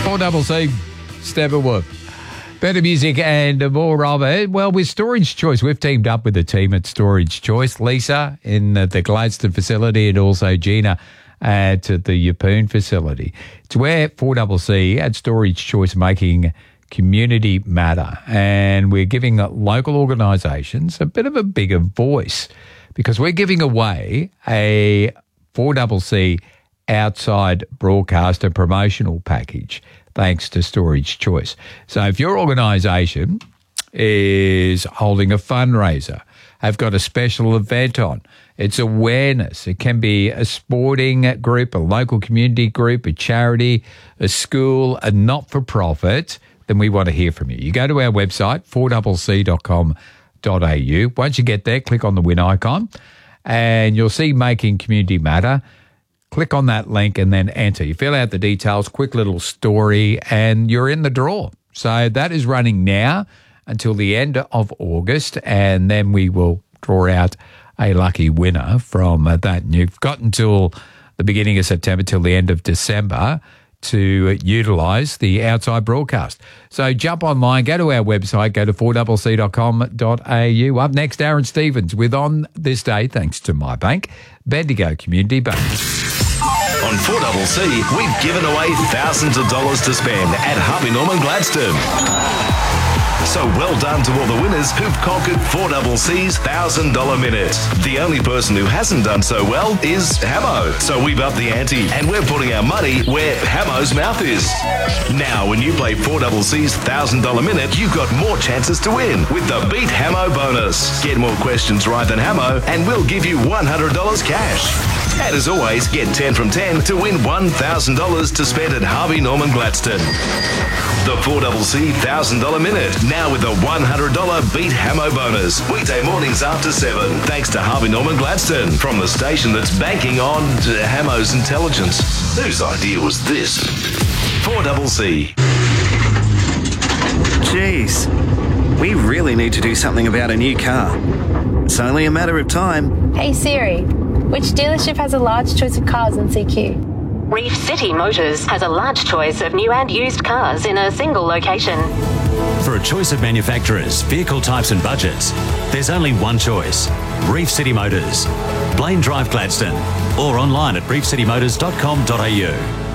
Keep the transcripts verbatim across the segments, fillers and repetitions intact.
four C C, Steppenwolf. Better music and more, Robert. Well, with Storage Choice, we've teamed up with the team at Storage Choice. Lisa in the Gladstone facility and also Gina at the Yeppoon facility. It's where four C C at Storage Choice making community matter. And we're giving local organisations a bit of a bigger voice because we're giving away a four C C outside broadcast and promotional package thanks to Storage Choice. So if your organisation is holding a fundraiser, have got a special event on, it's awareness. It can be a sporting group, a local community group, a charity, a school, a not-for-profit, then we want to hear from you. You go to our website, four c c dot com dot a u. Once you get there, click on the win icon and you'll see Making Community Matter. Click on that link and then enter. You fill out the details, quick little story, and you're in the draw. So that is running now until the end of August, and then we will draw out a lucky winner from uh, that. And you've got until the beginning of September, till the end of December, to utilise the outside broadcast. So jump online, go to our website, go to four c c dot com dot a u. Up next, Aaron Stevens with On This Day, thanks to My Bank, Bendigo Community Bank. On four C C, we've given away thousands of dollars to spend at Harvey Norman Gladstone. So well done to all the winners who've conquered four C C's one thousand dollars minute. The only person who hasn't done so well is Hamo. So we've upped the ante and we're putting our money where Hamo's mouth is. Now, when you play four C C's one thousand dollars minute, you've got more chances to win with the Beat Hamo bonus. Get more questions right than Hamo and we'll give you one hundred dollars cash. And as always, get ten from ten to win one thousand dollars to spend at Harvey Norman Gladstone. The four C C one thousand dollars minute, now with a one hundred dollars Beat Hamo bonus. Weekday mornings after seven, thanks to Harvey Norman Gladstone, from the station that's banking on Hamo's intelligence. Whose idea was this? four C C. Jeez, we really need to do something about a new car. It's only a matter of time. Hey Siri, which dealership has a large choice of cars in C Q? Reef City Motors has a large choice of new and used cars in a single location. For a choice of manufacturers, vehicle types and budgets, there's only one choice. Reef City Motors. Blaine Drive, Gladstone. Or online at reef city motors dot com dot a u.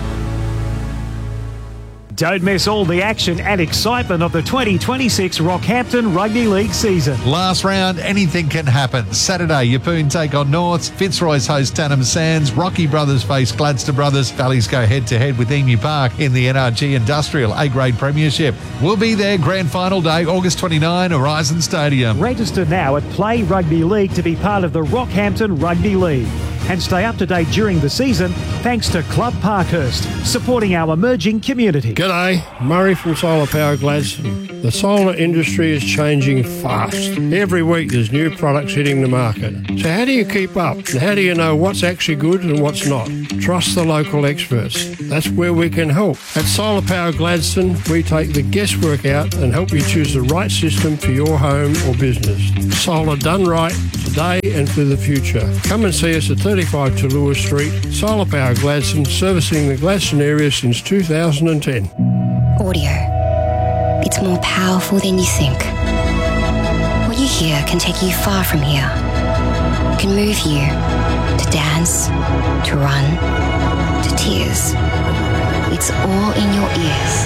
Don't miss all the action and excitement of the twenty twenty-six Rockhampton Rugby League season. Last round, anything can happen. Saturday, Yeppoon take on Norths, Fitzroy's host Tannum Sands, Rocky Brothers face Gladstone Brothers, Valleys go head-to-head with Emu Park in the N R G Industrial A-Grade Premiership. We'll be there grand final day, August twenty-ninth, Horizon Stadium. Register now at Play Rugby League to be part of the Rockhampton Rugby League. And stay up to date during the season thanks to Club Parkhurst, supporting our emerging community. G'day, Murray from Solar Power Gladstone. The solar industry is changing fast. Every week there's new products hitting the market. So how do you keep up? And how do you know what's actually good and what's not? Trust the local experts. That's where we can help. At Solar Power Gladstone, we take the guesswork out and help you choose the right system for your home or business. Solar done right, today and for the future. Come and see us at thirty-five Tallulah Street, Solar Power Gladstone, servicing the Gladstone area since two thousand ten. Audio. It's more powerful than you think. What you hear can take you far from here. It can move you to dance, to run, to tears. It's all in your ears.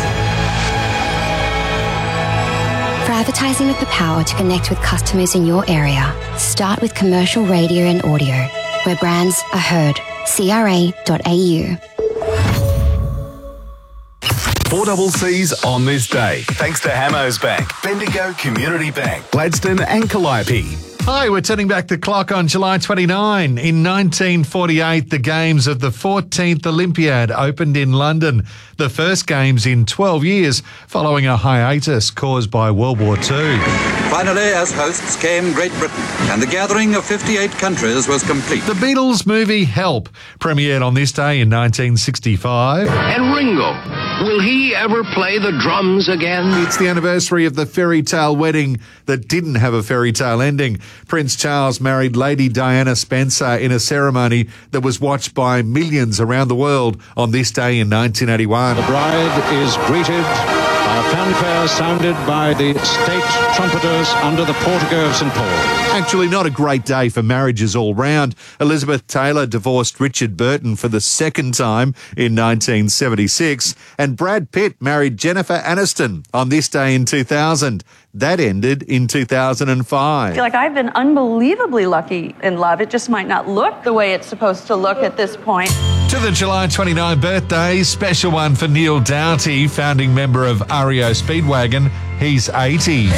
For advertising with the power to connect with customers in your area, start with commercial radio and audio, where brands are heard. C R A dot A U. four C C's On This Day, thanks to Hamo's Bank, Bendigo Community Bank, Gladstone and Calliope. Hi, we're turning back the clock on July twenty-ninth. In nineteen forty-eight, the games of the fourteenth Olympiad opened in London, the first games in twelve years following a hiatus caused by World War Two. Finally, as hosts came Great Britain, and the gathering of fifty-eight countries was complete. The Beatles movie Help premiered on this day in nineteen sixty-five. And Ringo Will he ever play the drums again? It's the anniversary of the fairy tale wedding that didn't have a fairy tale ending. Prince Charles married Lady Diana Spencer in a ceremony that was watched by millions around the world on this day in nineteen eighty-one. The bride is greeted by a fanfare sounded by the state trumpeters under the portico of Saint Paul. Actually, not a great day for marriages all round. Elizabeth Taylor divorced Richard Burton for the second time in nineteen seventy-six, and Brad Pitt married Jennifer Aniston on this day in two thousand. That ended in two thousand five. I feel like I've been unbelievably lucky in love. It just might not look the way it's supposed to look at this point. To the July twenty-ninth birthday, special one for Neil Doughty, founding member of R E O Speedwagon. He's eighty.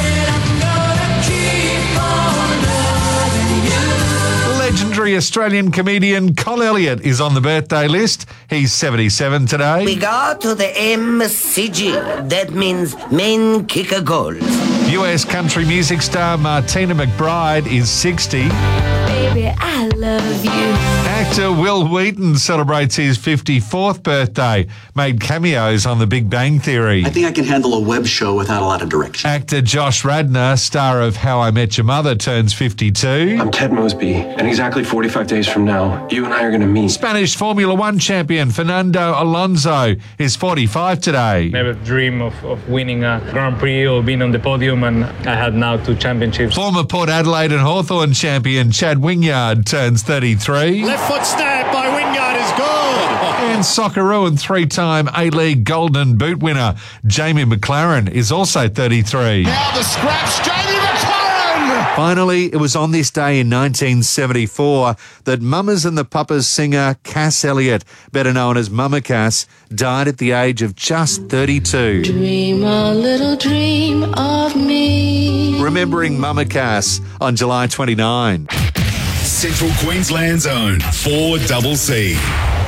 Legendary Australian comedian Col Elliott is on the birthday list. He's seventy-seven today. We go to the M C G. That means main kicker goals. U S country music star Martina McBride is sixty. Baby, I love you. Actor Will Wheaton celebrates his fifty-fourth birthday, made cameos on The Big Bang Theory. I think I can handle a web show without a lot of direction. Actor Josh Radnor, star of How I Met Your Mother, turns fifty-two. I'm Ted Mosby, and exactly forty-five days from now, you and I are going to meet. Spanish Formula One champion Fernando Alonso is forty-five today. Never dream of, of winning a Grand Prix or being on the podium, and I had now two championships. Former Port Adelaide and Hawthorn champion Chad Wingard turns thirty-three. Left foot stab by Wingard is good. And Socceroo and three-time A-League Golden Boot winner Jamie McLaren is also thirty-three. Now the scraps, Jamie McLaren! Finally, it was on this day in nineteen seventy-four that Mamas and the Papas singer Cass Elliot, better known as Mama Cass, died at the age of just thirty-two. Dream a little dream of me. Remembering Mama Cass on July twenty-ninth. Central Queensland's own four C C.